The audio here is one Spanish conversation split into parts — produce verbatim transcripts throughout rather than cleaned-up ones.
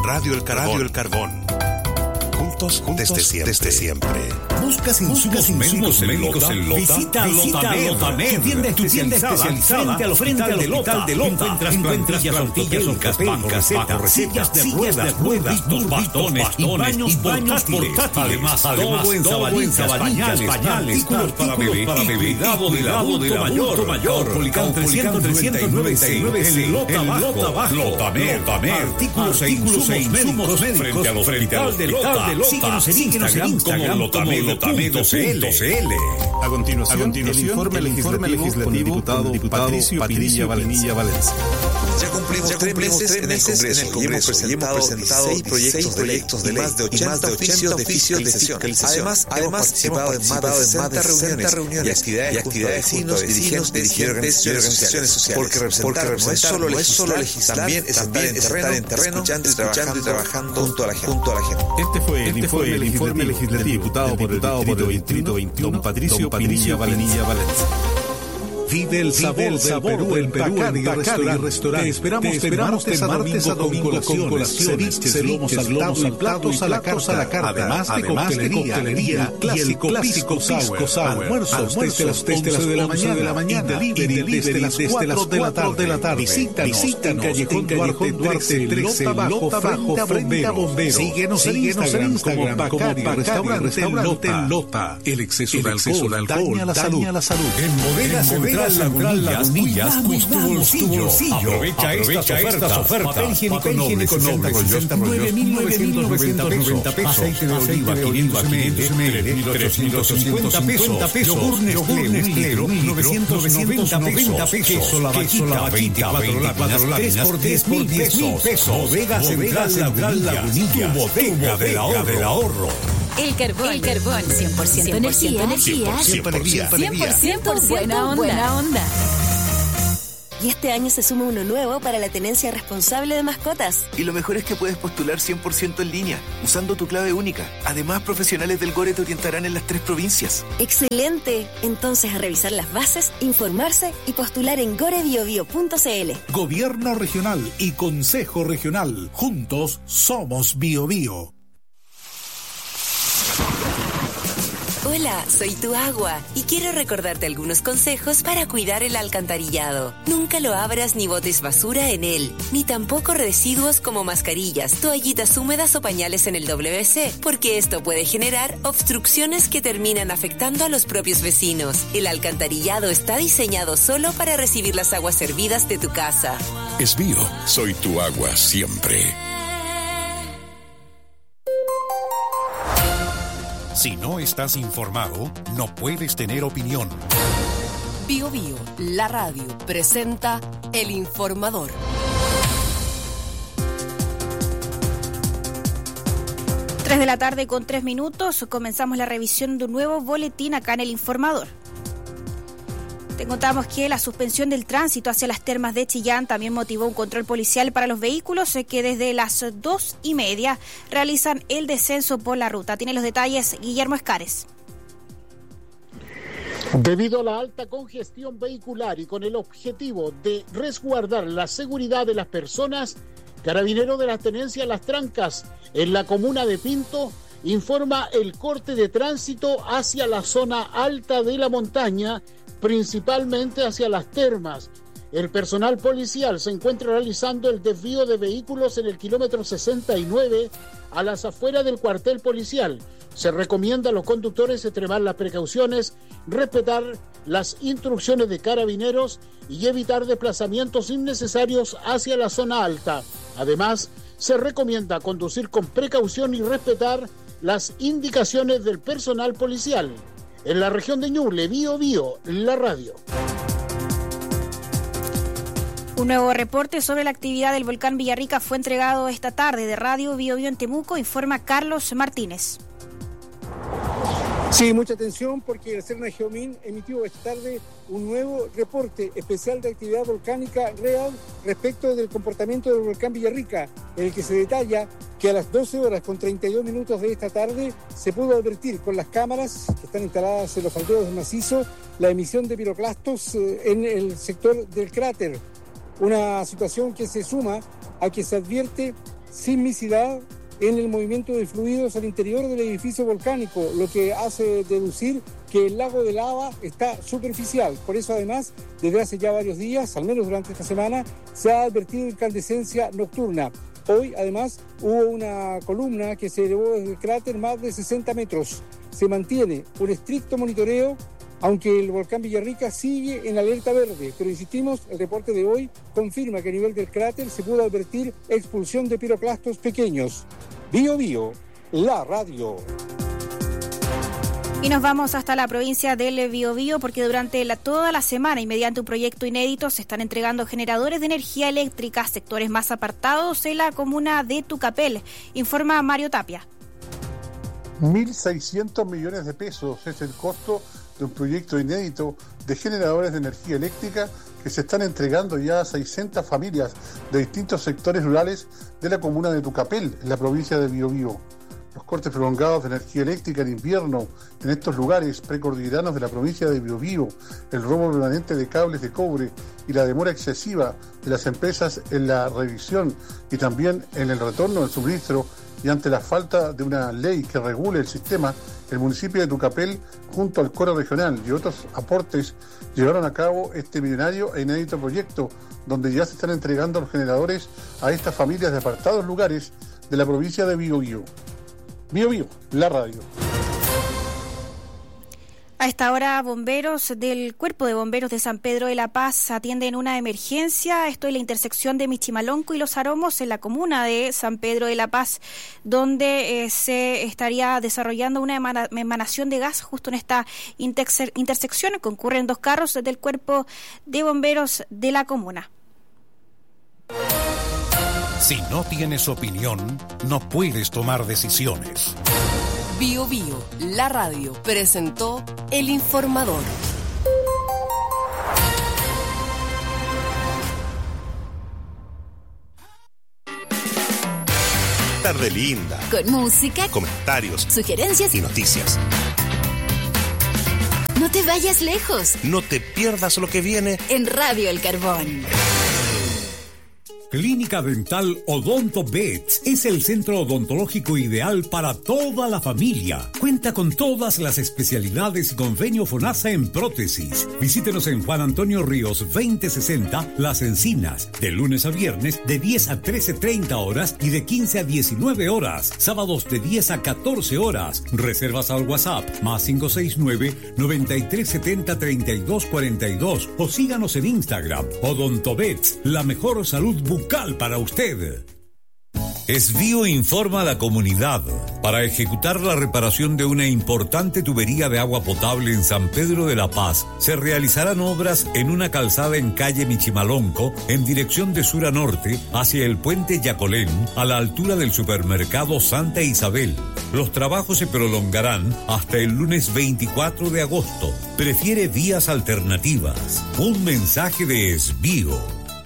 Radio El Carbón. Radio El Carbón. Juntos, juntos desde siempre. Desde siempre. ¿Buscas insumos médicos médicos en Lota? Visita Lotamed, tienda especializada frente al hospital de Lota. Encuentras plantillas ortopédicas, bancas, sillas de ruedas, ruedas, bastones y baños portátiles. Además, todo en sabanillas, pañales, artículos para bebé, cuidado del adulto mayor. Policán trescientos noventa y nueve, en Lota Bajo. Lotamed, artículos e insumos médicos frente al hospital de Lota. Síguenos en Instagram como Lotamed.cl. A continuación, A continuación el informe el legislativo, legislativo con el diputado, con el diputado Patricio, Patricio Pinilla Valencia. Ya cumplimos, ya cumplimos tres meses en el Congreso y hemos presentado seis proyectos, proyectos de ley y más de ochenta oficios de fiscalización. Además, además hemos participado en más de sesenta reuniones y actividades, y actividades junto a vecinos, dirigentes y organizaciones sociales. Porque representar no es solo legislar, también es estar en terreno, escuchando y trabajando junto a la gente. Este fue el Este fue informe el legislativo, informe del diputado por el Distrito veintiuno, don Patricio Pinilla Valencia. Vive el sabor, Vive el sabor del Perú, del Perú en Bacardi Restaurante. Te esperamos, te esperamos de martes a domingo con colaciones, ceviches, lomo saltado y platos a la carta. Además de coctelería y el clásico pisco sour. Almuerzos desde las once de la mañana y delivery desde las cuatro de la tarde. Visítanos en Callejón Duarte trece, Lota Bajo, frente a Bomberos. Síguenos en Instagram como Bacardi Restaurante Lota. El exceso de alcohol daña a la salud. En Bodega Central Lagunillas, cuida tu bolsillo. Aprovecha estas ofertas. Papel higiénico noble, sesenta rollos, nueve mil novecientos noventa pesos. Aceite de oliva, quinientos mililitros, tres mil ochocientos cincuenta pesos. Yogur Nestlé, un litro, novecientos noventa pesos. Queso La Vaquita, veinticuatro láminas, tres por diez mil pesos. Bodega Central Lagunillas, tu bodega del ahorro. El Carbón, el Carbón, cien por ciento energía, energía, cien por ciento cien por ciento buena onda. buena onda. Y este año se suma uno nuevo para la tenencia responsable de mascotas. Y lo mejor es que puedes postular cien por ciento en línea, usando tu clave única. Además, profesionales del Gore te orientarán en las tres provincias. ¡Excelente! Entonces, a revisar las bases, informarse y postular en gore bio bio punto c l. Gobierno Regional y Consejo Regional. Juntos somos Bio Bio. Hola, soy tu agua y quiero recordarte algunos consejos para cuidar el alcantarillado. Nunca lo abras ni botes basura en él, ni tampoco residuos como mascarillas, toallitas húmedas o pañales en el W C, porque esto puede generar obstrucciones que terminan afectando a los propios vecinos. El alcantarillado está diseñado solo para recibir las aguas servidas de tu casa. Es Bio, soy tu agua siempre. Si no estás informado, no puedes tener opinión. Bio Bio, la radio, presenta El Informador. Tres de la tarde con tres minutos, comenzamos la revisión de un nuevo boletín acá en El Informador. Te contamos que la suspensión del tránsito hacia las termas de Chillán también motivó un control policial para los vehículos que desde las dos y media realizan el descenso por la ruta. Tiene los detalles Guillermo Escares. Debido a la alta congestión vehicular y con el objetivo de resguardar la seguridad de las personas, Carabineros de la Tenencia Las Trancas en la comuna de Pinto informa el corte de tránsito hacia la zona alta de la montaña, principalmente hacia las termas. El personal policial se encuentra realizando el desvío de vehículos en el kilómetro sesenta y nueve a las afueras del cuartel policial. Se recomienda a los conductores extremar las precauciones, respetar las instrucciones de Carabineros y evitar desplazamientos innecesarios hacia la zona alta. Además, se recomienda conducir con precaución y respetar las indicaciones del personal policial. En la región de Ñuble, Bio Bio, la radio. Un nuevo reporte sobre la actividad del volcán Villarrica fue entregado esta tarde de Radio Bio Bio en Temuco, informa Carlos Martínez. Sí, mucha atención porque el CERNA Geomín emitió esta tarde un nuevo reporte especial de actividad volcánica real respecto del comportamiento del volcán Villarrica, en el que se detalla que a las doce horas con treinta y dos minutos de esta tarde se pudo advertir con las cámaras que están instaladas en los faldeos del macizo la emisión de piroclastos en el sector del cráter, una situación que se suma a que se advierte sismicidad en el movimiento de fluidos al interior del edificio volcánico, lo que hace deducir que el lago de lava está superficial. Por eso, además, desde hace ya varios días, al menos durante esta semana, se ha advertido incandescencia nocturna. Hoy, además, hubo una columna que se elevó desde el cráter más de sesenta metros. Se mantiene un estricto monitoreo, aunque el volcán Villarrica sigue en alerta verde. Pero insistimos, el reporte de hoy confirma que a nivel del cráter se pudo advertir expulsión de piroclastos pequeños. Bío Bío, la radio. Y nos vamos hasta la provincia del Biobío porque durante la, toda la semana y mediante un proyecto inédito se están entregando generadores de energía eléctrica a sectores más apartados en la comuna de Tucapel, informa Mario Tapia. mil seiscientos millones de pesos es el costo de un proyecto inédito de generadores de energía eléctrica que se están entregando ya a seiscientas familias de distintos sectores rurales de la comuna de Tucapel, en la provincia de Biobío. Los cortes prolongados de energía eléctrica en invierno en estos lugares precordilleranos de la provincia de Biobío, el robo permanente de cables de cobre y la demora excesiva de las empresas en la revisión y también en el retorno del suministro, y ante la falta de una ley que regule el sistema, el municipio de Tucapel, junto al Coro Regional y otros aportes, llevaron a cabo este millonario e inédito proyecto, donde ya se están entregando los generadores a estas familias de apartados lugares de la provincia de Biobío. Bío Bío, la radio. A esta hora, bomberos del Cuerpo de Bomberos de San Pedro de la Paz atienden una emergencia. Esto es la intersección de Michimalonco y Los Aromos en la comuna de San Pedro de la Paz, donde eh, se estaría desarrollando una emana- emanación de gas justo en esta interse- intersección. Concurren dos carros del Cuerpo de Bomberos de la comuna. Si no tienes opinión, no puedes tomar decisiones. Bío Bío, la radio, presentó El Informador. Tarde linda. Con música, Comentarios, sugerencias y noticias. No te vayas lejos. No te pierdas lo que viene En Radio El Carbón. Clínica Dental Odonto Vet es el centro odontológico ideal para toda la familia. Cuenta con todas las especialidades y convenio FONASA en prótesis. Visítenos en Juan Antonio Ríos veinte sesenta, Las Encinas, de lunes a viernes de diez a trece treinta horas y de quince a diecinueve horas. Sábados de diez a catorce horas. Reservas al WhatsApp más cinco seis nueve, noventa y tres setenta, treinta y dos cuarenta y dos o síganos en Instagram. Odonto Vet, la mejor salud bucal para usted. Esbío informa a la comunidad. Para ejecutar la reparación de una importante tubería de agua potable en San Pedro de la Paz, se realizarán obras en una calzada en calle Michimalonco, en dirección de sur a norte, hacia el puente Yacolén, a la altura del supermercado Santa Isabel. Los trabajos se prolongarán hasta el lunes veinticuatro de agosto. Prefiere vías alternativas. Un mensaje de Esbío.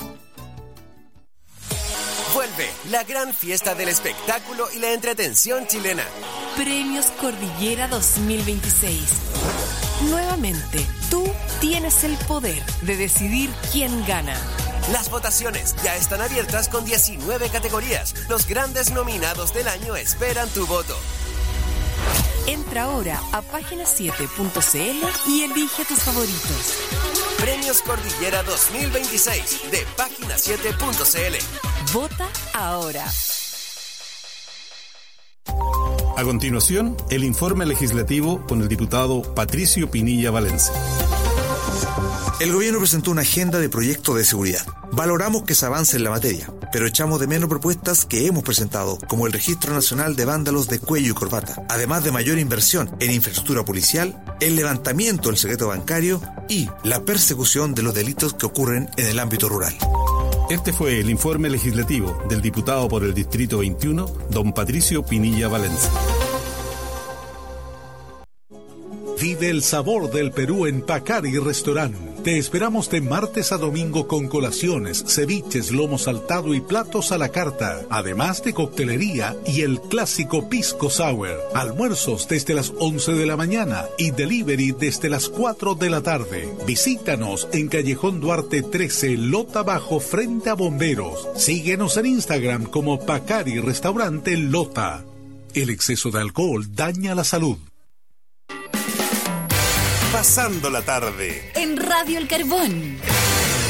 Vuelve la gran fiesta del espectáculo y la entretención chilena. Premios Cordillera dos mil veintiséis. Nuevamente, tú tienes el poder de decidir quién gana. Las votaciones ya están abiertas con diecinueve categorías. Los grandes nominados del año esperan tu voto. Entra ahora a página siete punto c l y elige tus favoritos. Premios Cordillera dos mil veintiséis de página siete punto c l. Vota ahora. A continuación, el informe legislativo con el diputado Patricio Pinilla Valencia. El gobierno presentó una agenda de proyectos de seguridad. Valoramos que se avance en la materia, pero echamos de menos propuestas que hemos presentado, como el Registro Nacional de Vándalos de Cuello y Corbata, además de mayor inversión en infraestructura policial, el levantamiento del secreto bancario y la persecución de los delitos que ocurren en el ámbito rural. Este fue el informe legislativo del diputado por el Distrito veintiuno, don Patricio Pinilla Valencia. Vive el sabor del Perú en Pacari Restaurant. Te esperamos de martes a domingo con colaciones, ceviches, lomo saltado y platos a la carta, además de coctelería y el clásico pisco sour. Almuerzos desde las once de la mañana y delivery desde las cuatro de la tarde. Visítanos en Callejón Duarte trece, Lota Bajo, frente a Bomberos. Síguenos en Instagram como Pacari Restaurante Lota. El exceso de alcohol daña la salud. Pasando la tarde en Radio El Carbón.